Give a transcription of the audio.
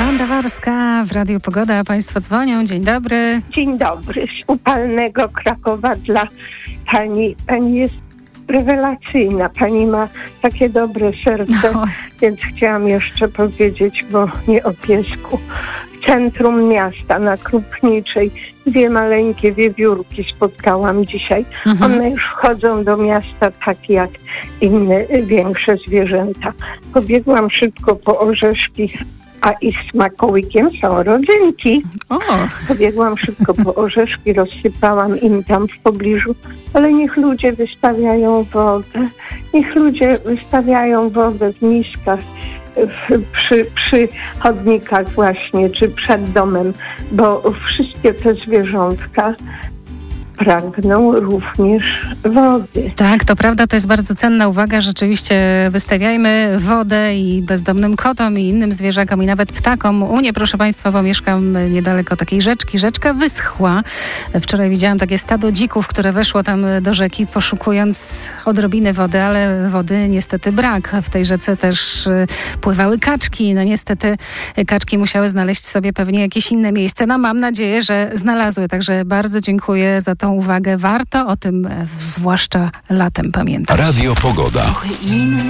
Wanda Warska w Radiu Pogoda. Państwo dzwonią. Dzień dobry. Dzień dobry. Z upalnego Krakowa dla pani. Pani jest rewelacyjna. Pani ma takie dobre serce, więc chciałam jeszcze powiedzieć, bo nie o piesku. W centrum miasta, na Krupniczej, 2 maleńkie wiewiórki spotkałam dzisiaj. One już wchodzą do miasta tak jak inne większe zwierzęta. Pobiegłam szybko po orzeszki, a ich smakołykiem są rodzynki. Pobiegłam szybko po orzeszki, rozsypałam im tam w pobliżu, ale niech ludzie wystawiają wodę. Niech ludzie wystawiają wodę w miskach, przy chodnikach właśnie, czy przed domem, bo wszystkie te zwierzątka pragną również wody. Tak, to prawda, to jest bardzo cenna uwaga. Rzeczywiście wystawiajmy wodę i bezdomnym kotom i innym zwierzakom i nawet ptakom. U mnie, proszę Państwa, bo mieszkam niedaleko takiej rzeczki. Rzeczka wyschła. Wczoraj widziałam takie stado dzików, które weszło tam do rzeki, poszukując odrobiny wody, ale wody niestety brak. W tej rzece też pływały kaczki. No niestety kaczki musiały znaleźć sobie pewnie jakieś inne miejsce. No mam nadzieję, że znalazły. Także bardzo dziękuję za tą uwagę. Warto o tym zwłaszcza latem pamiętać. Radio Pogoda.